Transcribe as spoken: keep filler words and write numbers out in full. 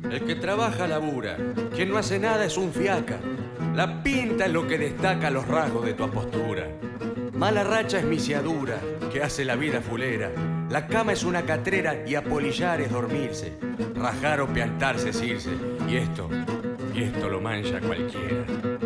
El que trabaja labura, quien no hace nada es un fiaca. La pinta es lo que destaca los rasgos de tu apostura. Mala racha es misiadura, que hace la vida fulera. La cama es una catrera y apolillar es dormirse. Rajar o piantarse es irse. Y esto, y esto lo mancha cualquiera.